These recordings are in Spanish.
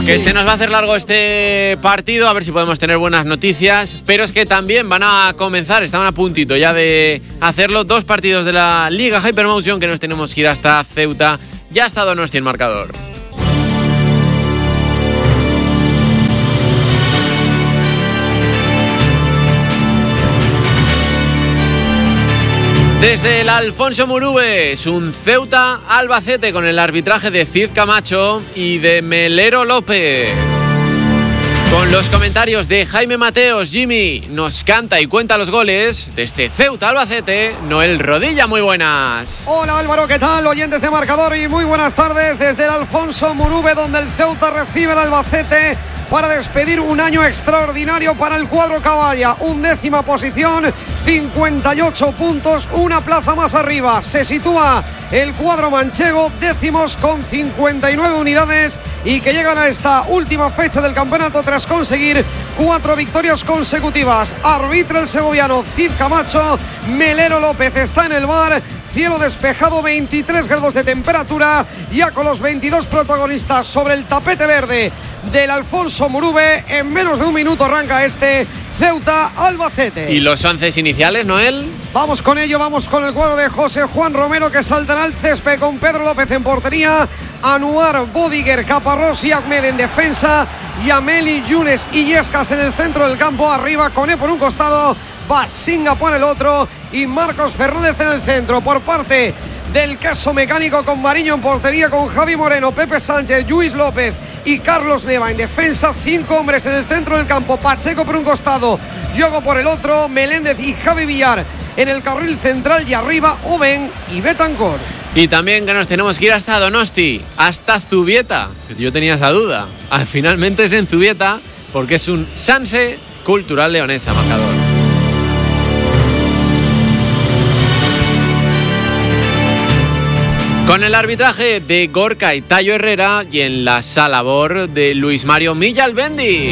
Que se nos va a hacer largo este partido, a ver si podemos tener buenas noticias, pero es que también van a comenzar, estaban a puntito ya de hacerlo, 2 partidos de la Liga Hypermotion que nos tenemos que ir hasta Ceuta. Ya está Donosti el marcador. Desde el Alfonso Murube es un Ceuta Albacete con el arbitraje de Cid Camacho y de Melero López. Con los comentarios de Jaime Mateos, Jimmy nos canta y cuenta los goles. Desde Ceuta Albacete, Noel Rodilla, muy buenas. Hola Álvaro, ¿qué tal? Oyentes de marcador y muy buenas tardes desde el Alfonso Murube, donde el Ceuta recibe al Albacete para despedir un año extraordinario para el cuadro caballa. 11ª posición, 58 puntos, una plaza más arriba. Se sitúa el cuadro manchego, décimos con 59 unidades y que llegan a esta última fecha del campeonato tras conseguir 4 victorias consecutivas. Arbitra el segoviano Cid Camacho, Melero López está en el bar. Cielo despejado, 23 grados de temperatura, ya con los 22 protagonistas sobre el tapete verde del Alfonso Murube. En menos de un minuto arranca este Ceuta Albacete. ¿Y los 11 iniciales, Noel? Vamos con ello, vamos con el cuadro de José Juan Romero, que saltará al césped con Pedro López en portería, Anuar, Bodiger, Caparrós y Ahmed en defensa, Yameli, Yunes y Yescas en el centro del campo. Arriba Coné por un costado, Basinga por el otro y Marcos Fernández en el centro. Por parte del caso mecánico, con Mariño en portería, con Javi Moreno, Pepe Sánchez, Luis López y Carlos Neva en defensa. 5 hombres en el centro del campo, Pacheco por un costado, Diogo por el otro, Meléndez y Javi Villar en el carril central y arriba Oben y Betancor. Y también que nos tenemos que ir hasta Donosti, hasta Zubieta, que yo tenía esa duda. Finalmente es en Zubieta porque es un Sanse Cultural Leonesa, marcador. Con el arbitraje de Gorka y Tayo Herrera y en la sala BOR de Luis Mario Millalbendi.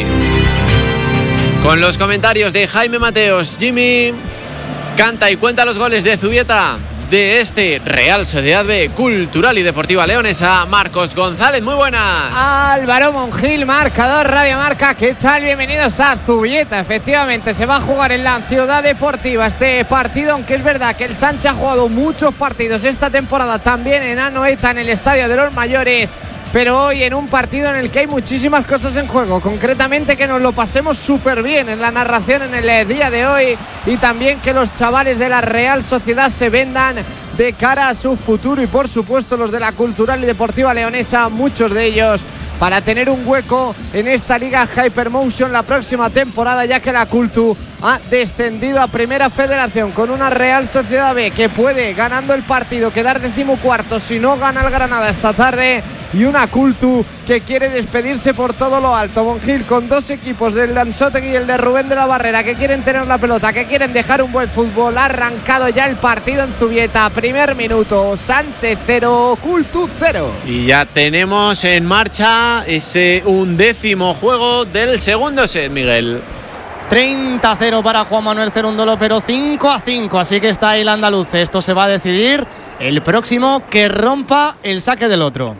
Con los comentarios de Jaime Mateos, Jimmy canta y cuenta los goles de Zubieta de este Real Sociedad B Cultural y Deportiva Leonesa, Marcos González, muy buenas. Álvaro Monjil, marcador Radio Marca, ¿qué tal? Bienvenidos a Zubieta. Efectivamente, se va a jugar en la Ciudad Deportiva este partido, aunque es verdad que el Sánchez ha jugado muchos partidos esta temporada, también en Anoeta, en el Estadio de los Mayores, pero hoy en un partido en el que hay muchísimas cosas en juego, concretamente que nos lo pasemos súper bien en la narración en el día de hoy y también que los chavales de la Real Sociedad se vendan de cara a su futuro y por supuesto los de la Cultural y Deportiva Leonesa, muchos de ellos para tener un hueco en esta Liga Hypermotion la próxima temporada, ya que la Cultu ha descendido a Primera Federación con una Real Sociedad B que puede, ganando el partido, quedar 14º si no gana el Granada esta tarde, y una Cultu que quiere despedirse por todo lo alto. Monjil, con 2 equipos, del Lanzotegui y el de Rubén de la Barrera, que quieren tener la pelota, que quieren dejar un buen fútbol. Ha arrancado ya el partido en Zubieta, primer minuto, Sanse 0, Cultu 0. Y ya tenemos en marcha ese 11º juego del segundo set, Miguel. 30-0 para Juan Manuel Cerúndolo, pero 5-5, así que está ahí el andaluz. Esto se va a decidir el próximo que rompa el saque del otro.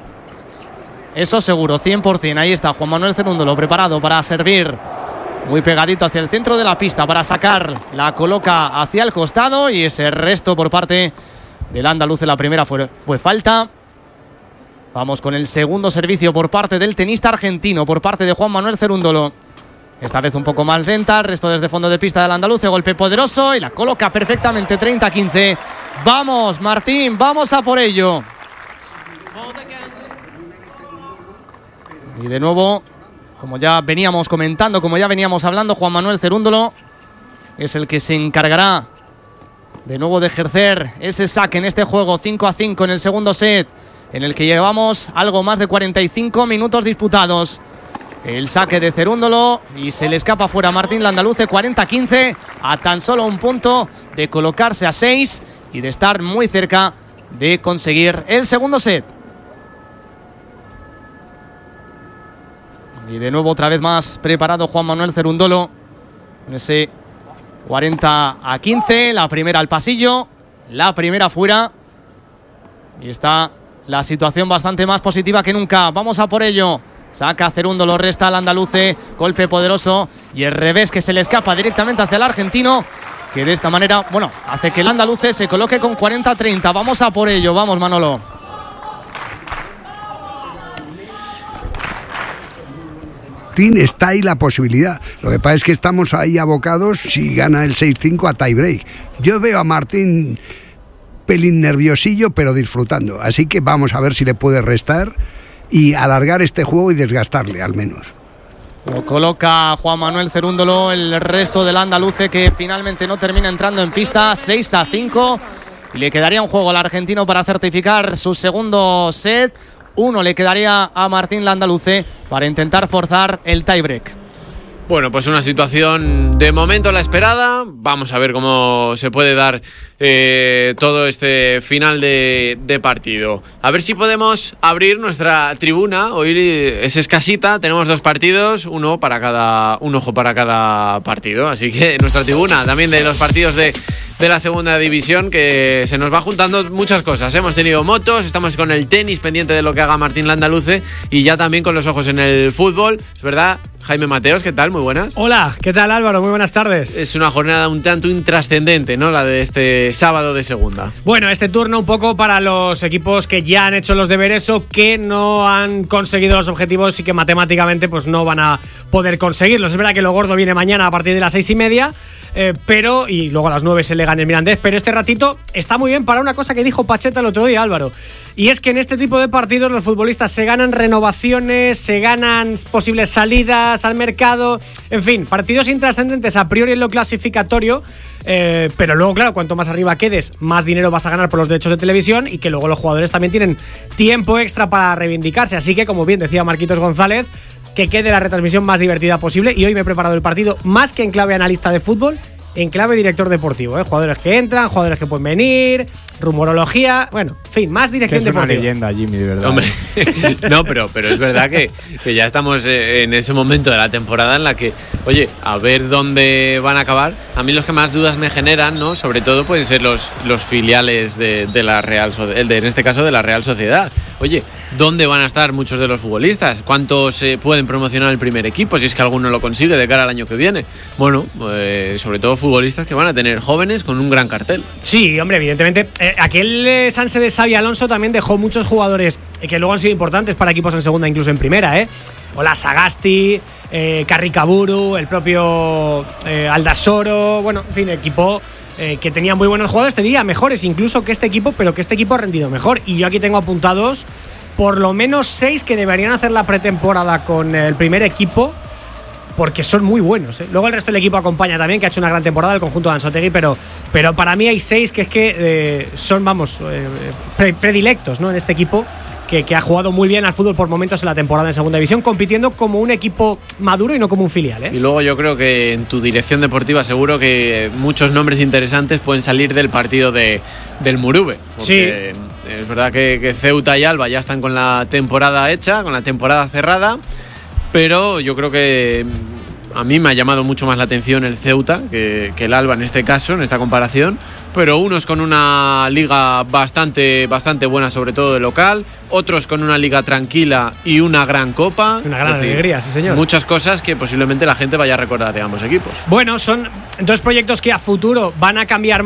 Eso seguro, 100%. Ahí está Juan Manuel Cerúndolo, preparado para servir. Muy pegadito hacia el centro de la pista para sacar. La coloca hacia el costado y ese resto por parte del andaluz de la primera fue falta. Vamos con el segundo servicio por parte del tenista argentino, por parte de Juan Manuel Cerúndolo. Esta vez un poco más lenta, el resto desde fondo de pista del andaluz, de golpe poderoso y la coloca perfectamente, 30-15. Vamos, Martín, vamos a por ello. Y de nuevo, como ya veníamos comentando, como ya veníamos hablando, Juan Manuel Cerúndolo es el que se encargará de nuevo de ejercer ese saque en este juego. 5-5 en el segundo set, en el que llevamos algo más de 45 minutos disputados. El saque de Cerúndolo y se le escapa fuera Martín Landaluce, 40-15, a tan solo un punto de colocarse a 6 y de estar muy cerca de conseguir el segundo set. Y de nuevo otra vez más preparado Juan Manuel Cerúndolo en ese 40-15, la primera al pasillo, la primera fuera y está la situación bastante más positiva que nunca. Vamos a por ello. Saca Cerundo, lo resta al andaluce. Golpe poderoso y el revés que se le escapa directamente hacia el argentino, que de esta manera, bueno, hace que el andaluce se coloque con 40-30. Vamos a por ello, vamos, Manolo. Está ahí la posibilidad. Lo que pasa es que estamos ahí abocados, si gana el 6-5, a tiebreak. Yo veo a Martín pelín nerviosillo, pero disfrutando. Así que vamos a ver si le puede restar y alargar este juego y desgastarle al menos. Lo coloca Juan Manuel Cerúndolo, el resto del andaluce que finalmente no termina entrando en pista. 6-5 y le quedaría un juego al argentino para certificar su segundo set. 1 le quedaría a Martín Landaluce para intentar forzar el tiebreak. Bueno, pues una situación de momento la esperada. Vamos a ver cómo se puede dar todo este final de partido. A ver si podemos abrir nuestra tribuna. Hoy es escasita, tenemos 2 partidos, un ojo para cada partido. Así que nuestra tribuna también de los partidos de la segunda división, que se nos va juntando muchas cosas. Hemos tenido motos, estamos con el tenis pendiente de lo que haga Martín Landaluce y ya también con los ojos en el fútbol. Es verdad, Jaime Mateos, ¿qué tal? Muy buenas. Hola, ¿qué tal, Álvaro? Muy buenas tardes. Es una jornada un tanto intrascendente, ¿no? La de este sábado de segunda. Bueno, este turno un poco para los equipos que ya han hecho los deberes o que no han conseguido los objetivos y que matemáticamente pues no van a poder conseguirlos. Es verdad que lo gordo viene mañana a partir de las 6:30, pero y luego a las 9 se le gana el Mirandés, pero este ratito está muy bien para una cosa que dijo Pacheta el otro día, Álvaro, y es que en este tipo de partidos los futbolistas se ganan renovaciones, se ganan posibles salidas al mercado, en fin, partidos intrascendentes a priori en lo clasificatorio, pero luego, claro, cuanto más arriba quedes, más dinero vas a ganar por los derechos de televisión y que luego los jugadores también tienen tiempo extra para reivindicarse, así que, como bien decía Marquitos González, que quede la retransmisión más divertida posible. Y hoy me he preparado el partido más que en clave analista de fútbol, en clave director deportivo, jugadores que entran, jugadores que pueden venir, rumorología, bueno, en fin, más dirección deportiva. Es una leyenda, Jimmy, de verdad. Hombre, no, pero es verdad que ya estamos en ese momento de la temporada en la que, oye, a ver dónde van a acabar. A mí los que más dudas me generan, ¿no? Sobre todo pueden ser los filiales de la Real Sociedad, en este caso de la Real Sociedad. Oye, ¿dónde van a estar muchos de los futbolistas? ¿Cuántos pueden promocionar el primer equipo? Si es que alguno lo consigue de cara al año que viene. Bueno, sobre todo futbolistas que van a tener jóvenes con un gran cartel. Sí, hombre, evidentemente. Aquel Sanse de Xavi Alonso también dejó muchos jugadores que luego han sido importantes para equipos en segunda, incluso en primera, Hola Sagasti, Carricaburu, el propio Aldasoro, bueno, en fin, equipo que tenía muy buenos jugadores, te diría mejores incluso que este equipo, pero que este equipo ha rendido mejor. Y yo aquí tengo apuntados por lo menos 6 que deberían hacer la pretemporada con el primer equipo, porque son muy buenos, Luego el resto del equipo acompaña también, que ha hecho una gran temporada, el conjunto de Anzotegui, pero para mí hay 6 que es que son, predilectos, ¿no? En este equipo que ha jugado muy bien al fútbol por momentos en la temporada en segunda división, compitiendo como un equipo maduro y no como un filial, Y luego yo creo que en tu dirección deportiva seguro que muchos nombres interesantes pueden salir del partido del Muruve. Porque sí. Es verdad que Ceuta y Alba ya están con la temporada hecha, con la temporada cerrada, pero yo creo que a mí me ha llamado mucho más la atención el Ceuta que el Alba en este caso, en esta comparación, pero unos con una liga bastante buena, sobre todo de local, otros con una liga tranquila y una gran copa. Una gran alegría, sí señor. Muchas cosas que posiblemente la gente vaya a recordar de ambos equipos. Bueno, son 2 proyectos que a futuro van a cambiar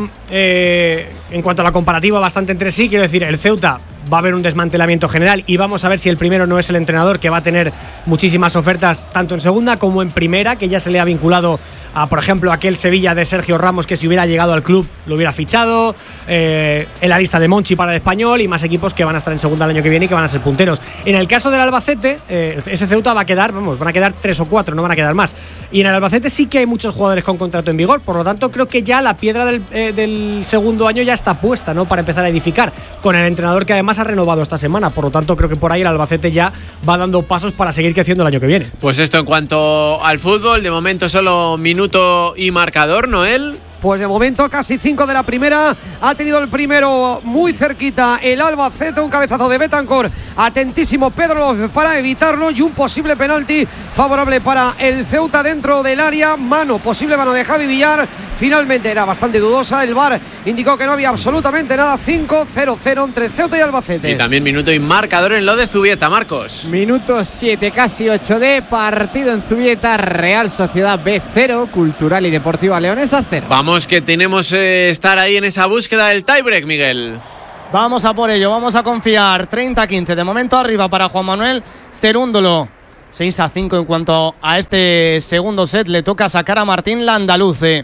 en cuanto a la comparativa bastante entre sí. Quiero decir, el Ceuta va a haber un desmantelamiento general y vamos a ver si el primero no es el entrenador, que va a tener muchísimas ofertas tanto en segunda como en primera, que ya se le ha vinculado a, por ejemplo, aquel Sevilla de Sergio Ramos, que si hubiera llegado al club lo hubiera fichado, en la lista de Monchi para el Español, y más equipos que van a estar en segunda el año que viene y que van a ser punteros. En el caso del Albacete, ese Ceuta va a quedar, van a quedar 3 o 4, no van a quedar más. Y en el Albacete sí que hay muchos jugadores con contrato en vigor, por lo tanto creo que ya la piedra del segundo año ya está puesta, ¿no? Para empezar a edificar, con el entrenador que además ha renovado esta semana, por lo tanto creo que por ahí el Albacete ya va dando pasos para seguir creciendo el año que viene. Pues esto en cuanto al fútbol, de momento solo minuto y marcador, Noel. Pues de momento casi 5 de la primera. Ha tenido el primero muy cerquita el Albacete, un cabezazo de Betancor, atentísimo Pedro López para evitarlo, y un posible penalti favorable para el Ceuta dentro del área. Posible mano de Javi Villar finalmente era bastante dudosa. El VAR indicó que no había absolutamente nada. 5-0-0 entre Ceuta y Albacete. Y también minuto y marcador en lo de Zubieta, Marcos. Minuto 7, casi 8 de partido en Zubieta. Real Sociedad B 0, Cultural y Deportiva Leonesa 0. Vamos, que tenemos estar ahí en esa búsqueda del tiebreak, Miguel. Vamos a por ello, vamos a confiar. 30-15 de momento arriba para Juan Manuel Cerúndolo. 6-5 en cuanto a este segundo set. Le toca sacar a Martín Landaluce.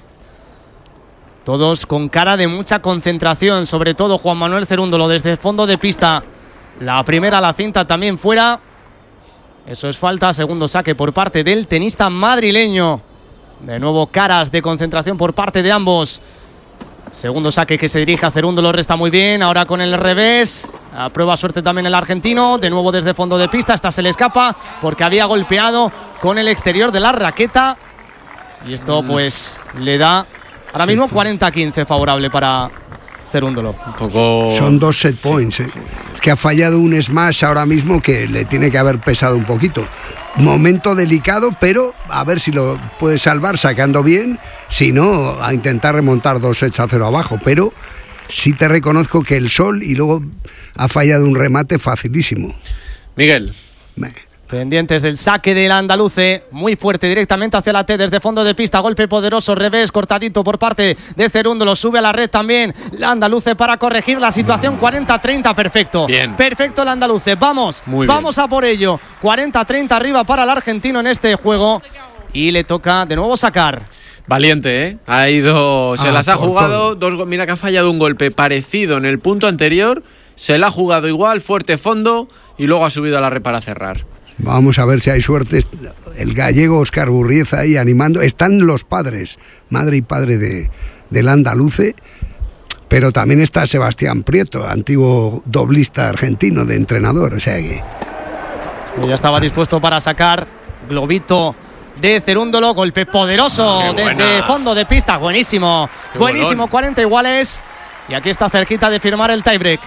Todos con cara de mucha concentración, sobre todo Juan Manuel Cerúndolo desde el fondo de pista. La primera, la cinta también fuera. Eso es falta. Segundo saque por parte del tenista madrileño. De nuevo caras de concentración por parte de ambos. Segundo saque que se dirige a Cerúndolo, resta muy bien. Ahora con el revés. A prueba suerte también el argentino. De nuevo desde fondo de pista. Esta se le escapa porque había golpeado con el exterior de la raqueta. Y esto pues le da ahora mismo 40-15 favorable para Cerúndolo. Son 2 set points. Es que ha fallado un smash ahora mismo que le tiene que haber pesado un poquito. Momento delicado, pero a ver si lo puede salvar sacando bien. Si no, a intentar remontar 2-0 abajo. Pero sí te reconozco que el sol y luego ha fallado un remate facilísimo. Miguel. Pendientes del saque del andaluce, muy fuerte directamente hacia la T desde fondo de pista, golpe poderoso, revés, cortadito por parte de Cerúndolo, sube a la red también el andaluce para corregir la situación. 40-30, perfecto. Bien. Perfecto el andaluce, vamos a por ello. 40-30 arriba para el argentino en este juego y le toca de nuevo sacar. Valiente, ¿eh? Ha ido, se las ha jugado, mira que ha fallado un golpe parecido en el punto anterior, se la ha jugado igual, fuerte fondo y luego ha subido a la red para cerrar. Vamos a ver si hay suerte. El gallego Óscar Gurrieza ahí animando. Están los padres, madre y padre del andaluce, pero también está Sebastián Prieto, antiguo doblista argentino de entrenador. O sea que ya estaba dispuesto para sacar. Globito de Cerúndolo, golpe poderoso desde fondo de pista. Buenísimo, buenísimo, 40 iguales. Y aquí está cerquita de firmar el tiebreak.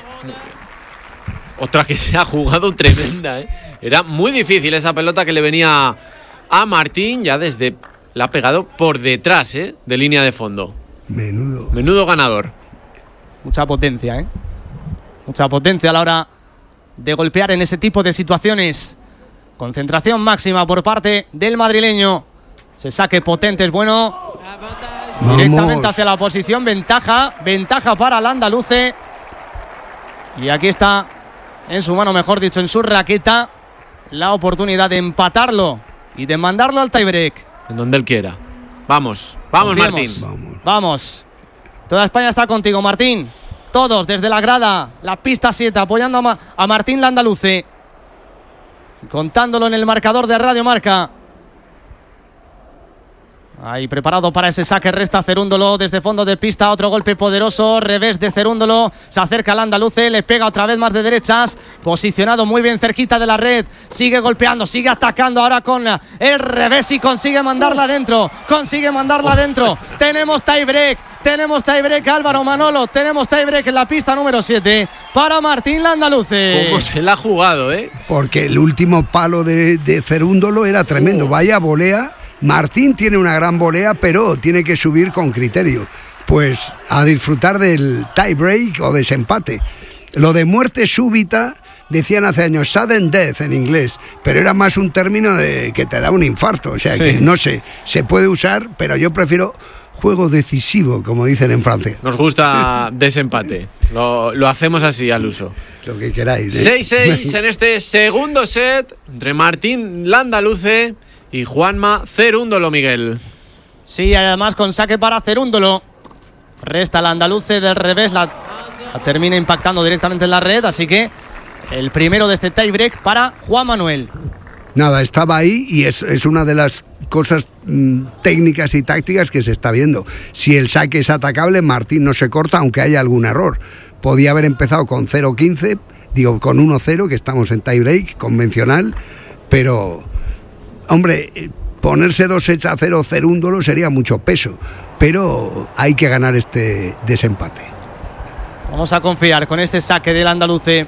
Otra que se ha jugado tremenda, ¿eh? Era muy difícil esa pelota que le venía a Martín, ya desde la ha pegado por detrás, ¿eh? De línea de fondo. Menudo ganador. Mucha potencia, ¿eh? Mucha potencia a la hora de golpear en ese tipo de situaciones. Concentración máxima por parte del madrileño. Se saque potente es bueno. Directamente hacia la posición. Ventaja para el andaluce. Y aquí está en su mano, mejor dicho, en su raqueta, la oportunidad de empatarlo y de mandarlo al tiebreak. En donde él quiera. Vamos, Martín. Vamos. Toda España está contigo, Martín. Todos desde la grada, la pista 7, apoyando a Martín Landaluce. Contándolo en el marcador de Radio Marca. Ahí preparado para ese saque, resta Cerúndolo desde fondo de pista, otro golpe poderoso, revés de Cerúndolo, se acerca al andaluce, le pega otra vez más de derechas, posicionado muy bien cerquita de la red, sigue golpeando, sigue atacando ahora con el revés y consigue mandarla adentro, tenemos tiebreak Álvaro Manolo, tenemos tiebreak en la pista número 7 para Martín Landaluce. ¿Cómo se la ha jugado, eh? Porque el último palo de Cerúndolo era tremendo, vaya volea. Martín tiene una gran volea, pero tiene que subir con criterio. Pues a disfrutar del tie-break o desempate. Lo de muerte súbita, decían hace años, sudden death en inglés, pero era más un término de que te da un infarto. O sea, que no sé, se puede usar, pero yo prefiero juego decisivo, como dicen en Francia. Nos gusta desempate. Lo hacemos así al uso. Lo que queráis, ¿eh? 6-6 en este segundo set entre Martín Landaluce y Juanma Cerúndolo, Miguel. Sí, además con saque para Cerúndolo. Resta el andaluce del revés, la termina impactando directamente en la red, así que el primero de este tiebreak para Juan Manuel. Nada, estaba ahí y es una de las cosas técnicas y tácticas que se está viendo. Si el saque es atacable, Martín no se corta, aunque haya algún error. Podía haber empezado con 0-15, digo con 1-0, que estamos en tiebreak convencional, pero hombre, ponerse 2-0 Cerúndolo sería mucho peso, pero hay que ganar este desempate. Vamos a confiar con este saque del andaluce.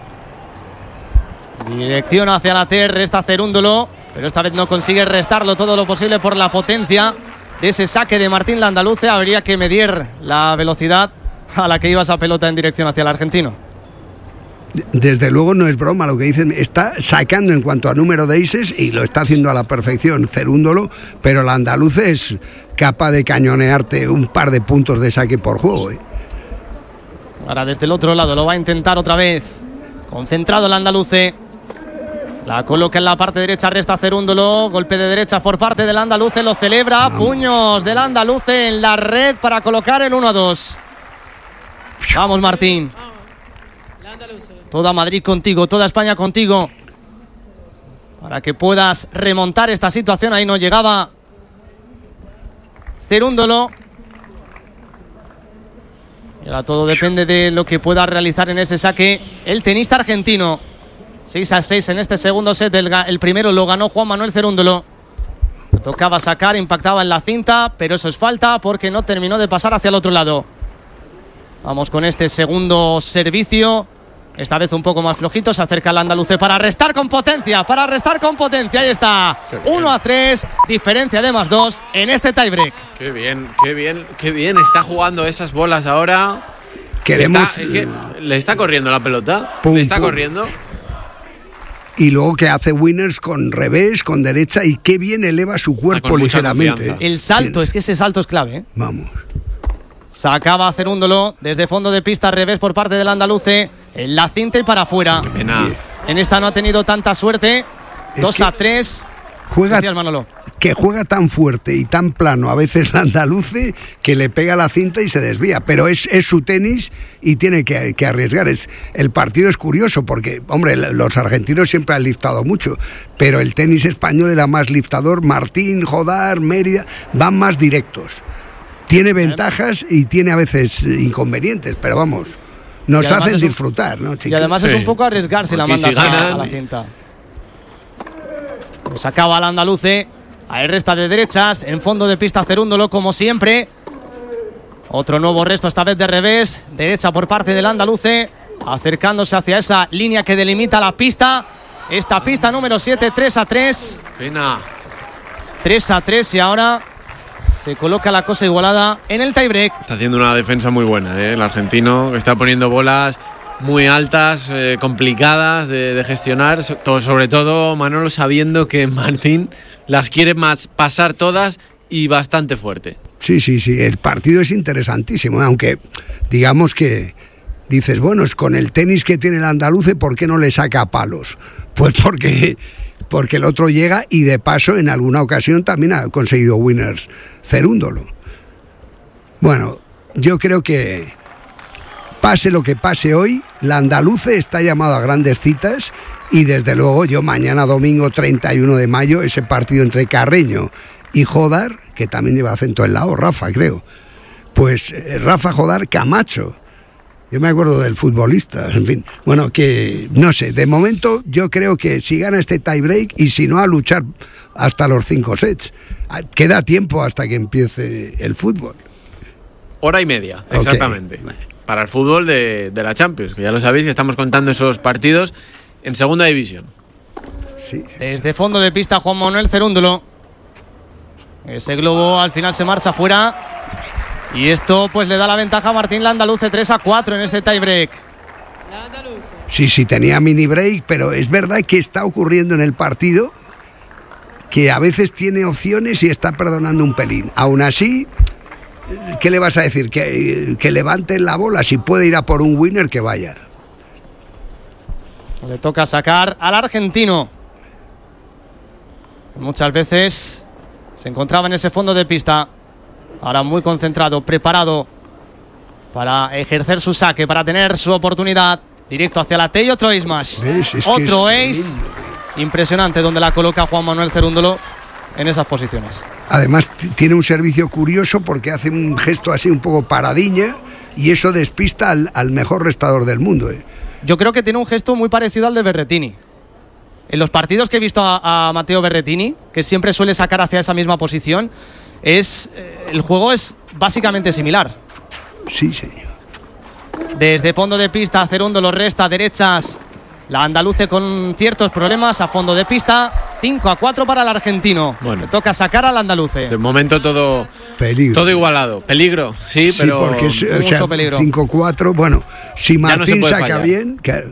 Dirección hacia la T, resta Cerúndolo, pero esta vez no consigue restarlo todo lo posible por la potencia de ese saque de Martín Landaluce. Habría que medir la velocidad a la que iba esa pelota en dirección hacia el argentino. Desde luego no es broma lo que dicen, está sacando en cuanto a número de aces y lo está haciendo a la perfección Cerúndolo, pero Landaluce es capaz de cañonearte un par de puntos de saque por juego. Ahora desde el otro lado lo va a intentar otra vez. Concentrado Landaluce. La coloca en la parte derecha, resta Cerúndolo. Golpe de derecha por parte del Landaluce, lo celebra. Puños del Landaluce en la red para colocar el 1-2. Vamos, Martín. Toda Madrid contigo, toda España contigo, para que puedas remontar esta situación. Ahí no llegaba Cerúndolo. Y ahora todo depende de lo que pueda realizar en ese saque el tenista argentino. 6-6 en este segundo set. El primero lo ganó Juan Manuel Cerúndolo. Tocaba sacar, impactaba en la cinta, pero eso es falta porque no terminó de pasar hacia el otro lado. Vamos con este segundo servicio. Esta vez un poco más flojito. Se acerca el Landaluce para restar con potencia. Ahí está. 1-3. Diferencia de +2 en este tiebreak. Qué bien está jugando esas bolas ahora. Le está corriendo la pelota. Corriendo. Y luego que hace winners con revés, con derecha, y qué bien eleva su cuerpo ligeramente. El salto, es que ese salto es clave. Vamos. Sacaba Cerúndolo desde fondo de pista, revés por parte del Andaluce, en la cinta y para afuera. En esta no ha tenido tanta suerte. 2-3. Juega tan fuerte y tan plano a veces el Andaluce que le pega la cinta y se desvía, pero es su tenis y tiene que arriesgar. El partido es curioso porque, hombre, los argentinos siempre han liftado mucho, pero el tenis español era más liftador. Martín, Jodar, Mérida van más directos. Tiene ventajas y tiene a veces inconvenientes, pero vamos, nos hacen disfrutar, ¿no, chicos? Y además es un poco arriesgar si la mandas a la cinta. Pues acaba el Andaluce. Ahí resta de derechas. En fondo de pista Cerúndolo, como siempre. Otro nuevo resto, esta vez de revés. Derecha por parte del Andaluce, acercándose hacia esa línea que delimita la pista. Esta pista número 7, 3-3. Pena. 3-3 y ahora se coloca la cosa igualada en el tiebreak. Está haciendo una defensa muy buena, el argentino, que está poniendo bolas muy altas, complicadas de gestionar, sobre todo Manolo sabiendo que Martín las quiere pasar todas y bastante fuerte. Sí, el partido es interesantísimo, aunque digamos que dices, bueno, es con el tenis que tiene el Andaluce, ¿por qué no le saca palos? Pues porque el otro llega y de paso en alguna ocasión también ha conseguido winners Cerúndolo. Bueno, yo creo que pase lo que pase hoy, la Andaluce está llamado a grandes citas y desde luego yo mañana domingo 31 de mayo ese partido entre Carreño y Jodar, que también lleva acento en la O, Rafa creo, pues Rafa Jodar Camacho, yo me acuerdo del futbolista, en fin, bueno, que no sé, de momento yo creo que si gana este tiebreak y si no a luchar hasta los 5 sets, queda tiempo hasta que empiece el fútbol. Hora y media, exactamente. Okay. Para el fútbol de la Champions, que ya lo sabéis que estamos contando esos partidos en segunda división. Sí. Desde fondo de pista Juan Manuel Cerúndolo. Ese globo al final se marcha fuera. Y esto pues le da la ventaja a Martín Landaluce, 3-4 en este tiebreak. Sí, tenía mini break, pero es verdad que está ocurriendo en el partido que a veces tiene opciones y está perdonando un pelín. Aún así, ¿qué le vas a decir? Que levante la bola, si puede ir a por un winner, que vaya. Le toca sacar al argentino. Muchas veces se encontraba en ese fondo de pista. Ahora muy concentrado, preparado para ejercer su saque, para tener su oportunidad. Directo hacia la T y otro ace más. Otro ace. Impresionante donde la coloca Juan Manuel Cerúndolo en esas posiciones. Además tiene un servicio curioso porque hace un gesto así un poco paradiña y eso despista al mejor restador del mundo. Yo creo que tiene un gesto muy parecido al de Berrettini. En los partidos que he visto a Matteo Berrettini, que siempre suele sacar hacia esa misma posición, el juego es básicamente similar. Sí, señor. Desde fondo de pista, Cerúndolo resta derechas La Andaluce con ciertos problemas a fondo de pista. 5-4 para el argentino. Bueno. Le toca sacar al Andaluce. De momento todo Peligro. todo igualado. Peligro, sí, Sí, pero porque es, o mucho sea, peligro. 5-4, bueno, si Ya no se Martín puede saca fallar. bien, claro.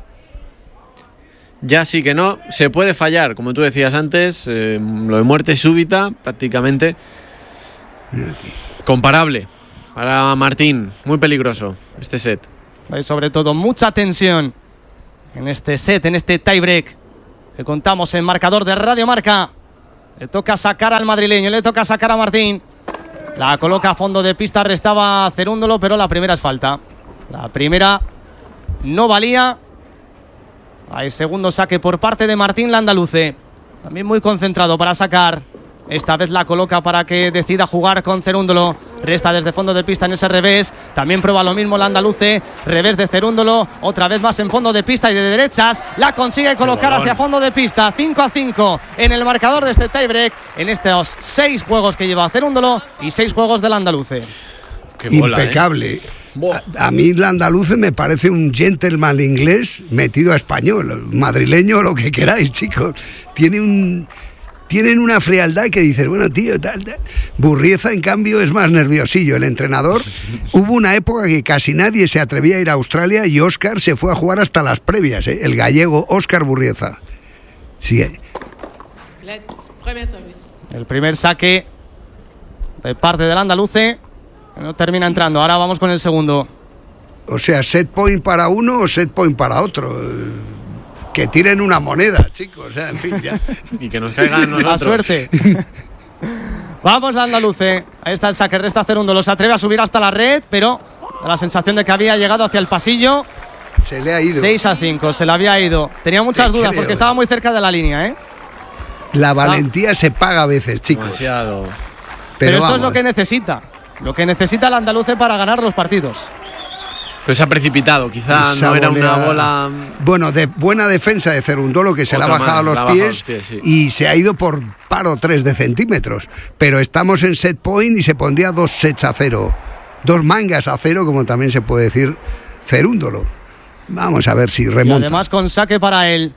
ya sí que no. Se puede fallar, como tú decías antes. Lo de muerte súbita, prácticamente. Comparable para Martín. Muy peligroso este set. Hay sobre todo mucha tensión en este set, en este tiebreak que contamos en marcador de Radio Marca. Le toca sacar al madrileño, le toca sacar a Martín. La coloca a fondo de pista, restaba Cerúndolo, pero la primera es falta. La primera no valía. Hay segundo saque por parte de Martín Landaluce. También muy concentrado para sacar. Esta vez la coloca para que decida jugar con Cerúndolo. Resta desde fondo de pista en ese revés. También prueba lo mismo Landaluce. Revés de Cerúndolo. Otra vez más en fondo de pista y de derechas. La consigue colocar hacia fondo de pista. 5-5 en el marcador de este tiebreak. En estos 6 juegos que lleva Cerúndolo y 6 juegos del Andaluce. Qué bola, Impecable. Buah. A mí el Andaluce me parece un gentleman inglés metido a español, madrileño o lo que queráis, chicos. Tienen una frialdad que dices, bueno, tío, tal. Burrieza, en cambio, es más nerviosillo. El entrenador, hubo una época que casi nadie se atrevía a ir a Australia y Óscar se fue a jugar hasta las previas, ¿eh? El gallego Óscar Burrieza. Sí. El primer saque de parte del Andaluce. No termina entrando. Ahora vamos con el segundo. O sea, set point para uno o set point para otro. Que tiren una moneda, chicos. O sea, en fin, ya. Y que nos caigan a nosotros. La suerte. Vamos la Andaluce. Ahí está el saque, resta Cerúndolo. Se atreve a subir hasta la red, pero da la sensación de que había llegado hacia el pasillo. Se le ha ido. 6-5, se le había ido. Tenía muchas dudas porque estaba muy cerca de la línea, ¿eh? La valentía se paga a veces, chicos. Demasiado. Pero esto vamos, es lo que necesita. Lo que necesita el Andaluce para ganar los partidos. Pero se ha precipitado, quizá esa no era una volea- bola. Bueno, de buena defensa de Cerúndolo, que se le ha Otra bajado más, a le ha los bajado pies, los pies, sí. y se ha ido por paro 3 de centímetros. Pero estamos en set point y se pondría 2 sets a 0. 2 mangas a 0, como también se puede decir Cerúndolo. Vamos a ver si Y remonta. además con saque para él.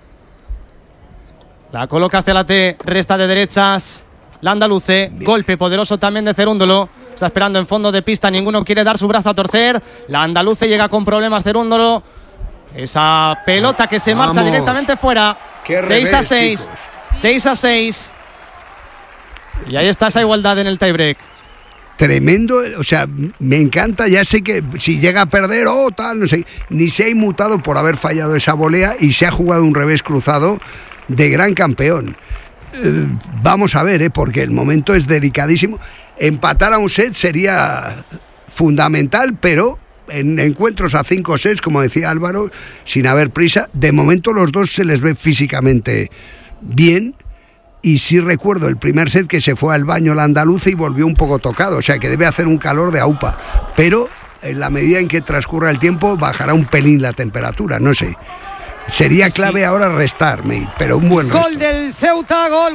La coloca hacia la T, resta de derechas. La Andaluce, golpe poderoso también de Cerúndolo. Está esperando en fondo de pista, ninguno quiere dar su brazo a torcer. La Andaluce llega con problemas Cerúndolo. Esa pelota que se marcha Vamos. directamente fuera. Qué 6-6. revés, 6-6. Y ahí está esa igualdad en el tiebreak. Tremendo, o sea, me encanta, ya sé que si llega a perder o tal, no sé, ni se ha inmutado por haber fallado esa volea y se ha jugado un revés cruzado de gran campeón. Vamos a ver, porque el momento es delicadísimo. Empatar a un set sería fundamental, pero en encuentros a 5 sets, como decía Álvaro, sin haber prisa, de momento los dos se les ve físicamente bien. Y sí recuerdo el primer set que se fue al baño la Andaluce y volvió un poco tocado, o sea que debe hacer un calor de aupa, pero en la medida en que transcurra el tiempo bajará un pelín la temperatura, no sé. Sería clave ahora restar, mate, pero un buen resto. Gol del Ceuta, gol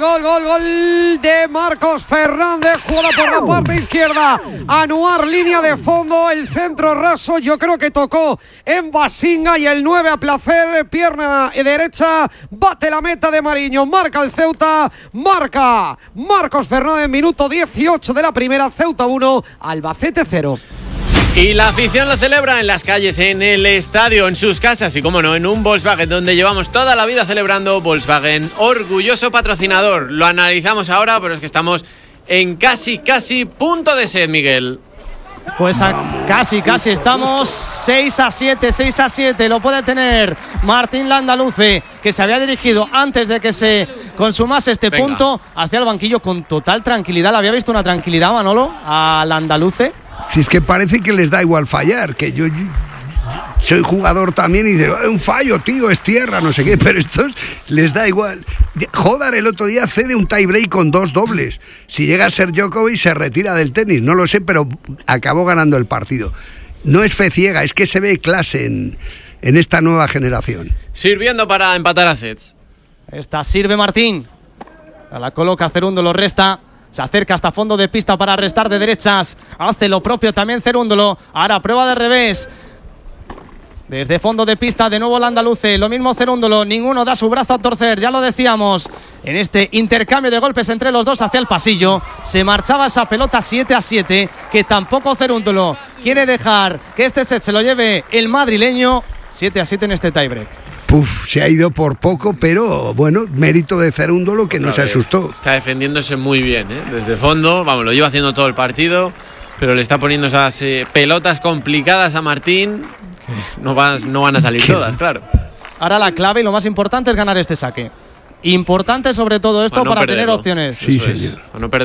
de Marcos Fernández, jugada por la parte izquierda, Anuar, línea de fondo, el centro raso, yo creo que tocó en Basinga y el 9 a placer, pierna derecha, bate la meta de Mariño, marca el Ceuta, marca Marcos Fernández, minuto 18 de la primera, Ceuta 1, Albacete 0. Y la afición lo celebra en las calles, en el estadio, en sus casas y, como no, en un Volkswagen donde llevamos toda la vida celebrando. Volkswagen, orgulloso patrocinador. Lo analizamos ahora, pero es que estamos en casi punto de set, Miguel. Pues casi estamos 6-7, lo puede tener Martín Landaluce, que se había dirigido antes de que se consumase este punto hacia el banquillo con total tranquilidad. ¿Le había visto una tranquilidad, Manolo, al Andaluce? Si es que parece que les da igual fallar, que yo soy jugador también y digo, un fallo, tío, es tierra, no sé qué, pero estos les da igual. Jodar el otro día cede un tiebreak con 2 dobles. Si llega a ser Djokovic se retira del tenis, no lo sé, pero acabó ganando el partido. No es fe ciega, es que se ve clase en esta nueva generación. Sirviendo para empatar a sets. Esta sirve Martín. La coloca Cerúndolo, resta. Se acerca hasta fondo de pista para restar de derechas. Hace lo propio también Cerúndolo. Ahora prueba de revés. Desde fondo de pista, de nuevo el andaluce. Lo mismo Cerúndolo, ninguno da su brazo a torcer. Ya lo decíamos, en este intercambio de golpes entre los dos hacia el pasillo. Se marchaba esa pelota 7-7, que tampoco Cerúndolo quiere dejar que este set se lo lleve el madrileño. 7-7 en este tiebreak. Se ha ido por poco, pero bueno, mérito de Cerúndolo, que no se asustó. Está defendiéndose muy bien, ¿eh? Desde fondo, vamos, lo lleva haciendo todo el partido, pero le está poniendo esas pelotas complicadas a Martín. No van a salir todas, claro. Ahora la clave y lo más importante es ganar este saque. Importante sobre todo esto para tener opciones. Sí, señor. No perder